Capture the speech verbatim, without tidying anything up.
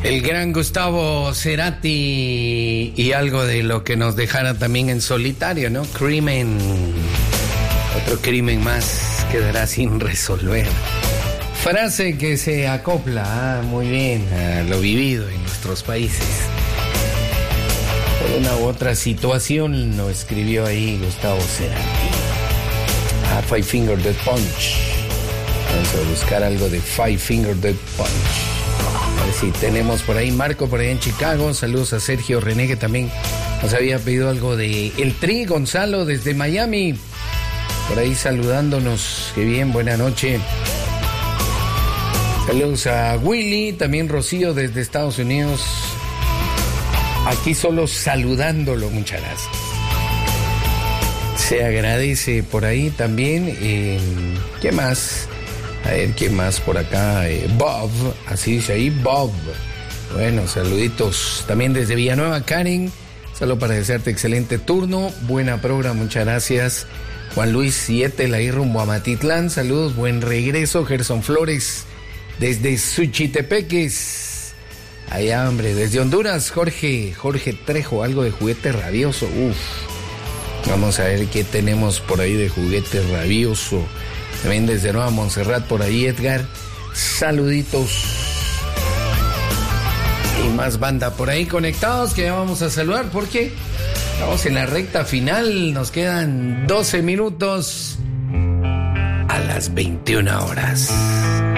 El gran Gustavo Cerati y algo de lo que nos dejara también en solitario, ¿no? Crimen. Otro crimen más quedará sin resolver. Frase que se acopla ah, muy bien a lo vivido en nuestros países. Por una u otra situación lo escribió ahí Gustavo Cerati. Ah, Five Finger Death Punch. Vamos a buscar algo de Five Finger Death Punch. A ver si tenemos por ahí Marco, por ahí en Chicago. Saludos a Sergio René, que también nos había pedido algo de El Tri. Gonzalo desde Miami, por ahí saludándonos. Qué bien, buena noche. Saludos a Willy, también Rocío desde Estados Unidos. Aquí solo saludándolo, muchas gracias. Se agradece por ahí también. Eh, ¿Qué más? A ver, ¿quién más por acá? Eh, Bob, así dice ahí, Bob. Bueno, saluditos también desde Villanueva, Karen. Solo para desearte excelente turno. Buena programa, muchas gracias. Juan Luis Siete, ahí rumbo a Matitlán. Saludos, buen regreso. Gerson Flores desde Suchitepeques. Allá, hombre, desde Honduras. Jorge, Jorge Trejo, algo de juguete rabioso. Uf. Vamos a ver qué tenemos por ahí de juguete rabioso. También desde Nueva Montserrat, por ahí Edgar. Saluditos. Y más banda por ahí conectados que ya vamos a saludar porque estamos en la recta final. Nos quedan doce minutos a las veintiuna horas.